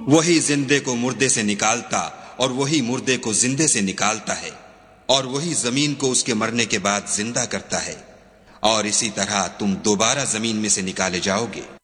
वही जिंदे को मुर्दे से निकालता और वही मुर्दे को जिंदे से निकालता है, और वही जमीन को उसके मरने के बाद जिंदा करता है, और इसी तरह तुम दोबारा जमीन में से निकाले जाओगे।